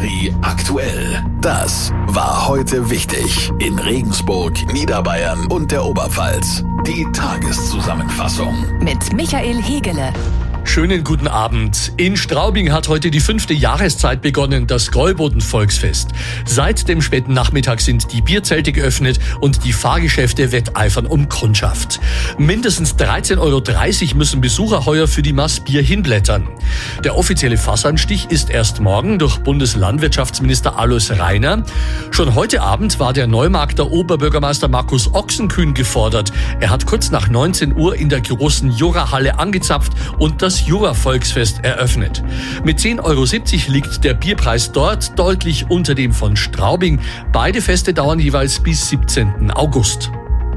Charivari aktuell. Das war heute wichtig in Regensburg, Niederbayern und der Oberpfalz. Die Tageszusammenfassung mit Michael Hegele. Schönen guten Abend. In Straubing hat heute die 5. Jahreszeit begonnen, das Gäuboden-Volksfest. Seit dem späten Nachmittag sind die Bierzelte geöffnet und die Fahrgeschäfte wetteifern um Kundschaft. Mindestens 13,30 € müssen Besucher heuer für die Maß Bier hinblättern. Der offizielle Fassanstich ist erst morgen durch Bundeslandwirtschaftsminister Alois Rainer. Schon heute Abend war der Neumarkter Oberbürgermeister Markus Ochsenkühn gefordert. Er hat kurz nach 19 Uhr in der großen Jura-Halle angezapft und das Jura-Volksfest eröffnet. Mit 10,70 € liegt der Bierpreis dort deutlich unter dem von Straubing. Beide Feste dauern jeweils bis 17. August.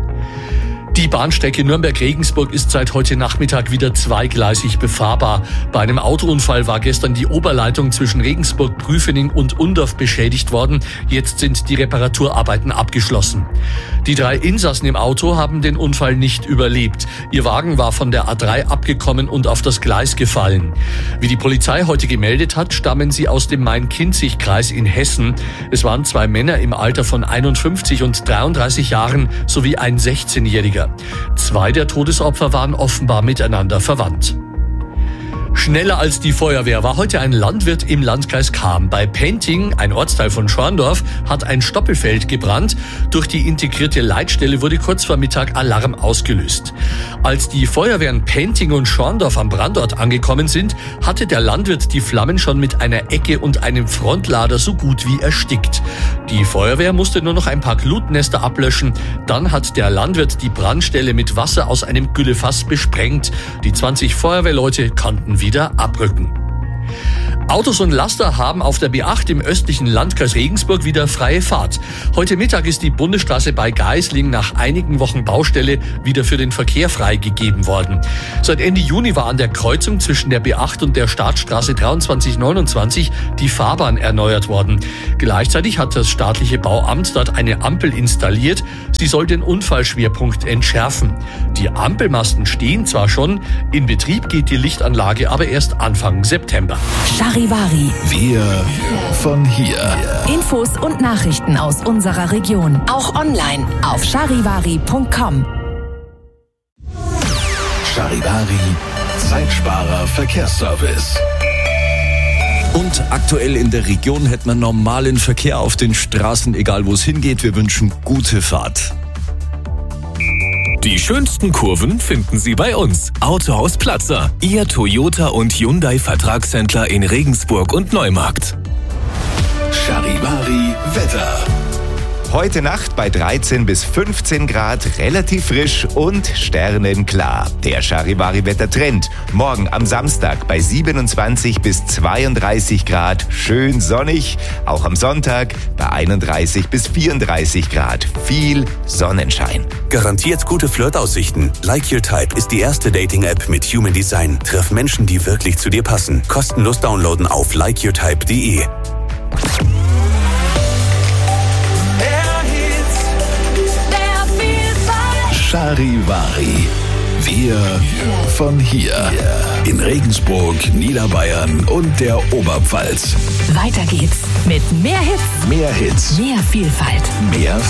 Die Bahnstrecke Nürnberg-Regensburg ist seit heute Nachmittag wieder zweigleisig befahrbar. Bei einem Autounfall war gestern die Oberleitung zwischen Regensburg-Prüfening und Undorf beschädigt worden. Jetzt sind die Reparaturarbeiten abgeschlossen. Die 3 Insassen im Auto haben den Unfall nicht überlebt. Ihr Wagen war von der A3 abgekommen und auf das Gleis gefallen. Wie die Polizei heute gemeldet hat, stammen sie aus dem Main-Kinzig-Kreis in Hessen. Es waren 2 Männer im Alter von 51 und 33 Jahren sowie ein 16-Jähriger. 2 der Todesopfer waren offenbar miteinander verwandt. Schneller als die Feuerwehr war heute ein Landwirt im Landkreis Cham. Bei Penting, ein Ortsteil von Schorndorf, hat ein Stoppelfeld gebrannt. Durch die integrierte Leitstelle wurde kurz vor Mittag Alarm ausgelöst. Als die Feuerwehren Penting und Schorndorf am Brandort angekommen sind, hatte der Landwirt die Flammen schon mit einer Ecke und einem Frontlader so gut wie erstickt. Die Feuerwehr musste nur noch ein paar Glutnester ablöschen. Dann hat der Landwirt die Brandstelle mit Wasser aus einem Güllefass besprengt. Die 20 Feuerwehrleute konnten wieder abrücken. Autos und Laster haben auf der B8 im östlichen Landkreis Regensburg wieder freie Fahrt. Heute Mittag ist die Bundesstraße bei Geisling nach einigen Wochen Baustelle wieder für den Verkehr freigegeben worden. Seit Ende Juni war an der Kreuzung zwischen der B8 und der Startstraße 2329 die Fahrbahn erneuert worden. Gleichzeitig hat das staatliche Bauamt dort eine Ampel installiert. Sie soll den Unfallschwerpunkt entschärfen. Die Ampelmasten stehen zwar schon, in Betrieb geht die Lichtanlage aber erst Anfang September. Charivari. Wir von hier. Infos und Nachrichten aus unserer Region. Auch online auf charivari.com. Charivari, Zeitsparer Verkehrsservice. Und aktuell in der Region hätten wir normalen Verkehr auf den Straßen, egal wo es hingeht. Wir wünschen gute Fahrt. Die schönsten Kurven finden Sie bei uns. Autohaus Platzer, Ihr Toyota und Hyundai Vertragshändler in Regensburg und Neumarkt. Charivari Wetter. Heute Nacht bei 13 bis 15 Grad, relativ frisch und sternenklar. Der Charivari-Wettertrend. Morgen am Samstag bei 27 bis 32 Grad, schön sonnig. Auch am Sonntag bei 31 bis 34 Grad, viel Sonnenschein. Garantiert gute Flirtaussichten. Like Your Type ist die erste Dating-App mit Human Design. Triff Menschen, die wirklich zu dir passen. Kostenlos downloaden auf likeyourtype.de. Charivari. Wir von hier. In Regensburg, Niederbayern und der Oberpfalz. Weiter geht's mit mehr Hits, Mehr Hits. mehr Vielfalt. Mehr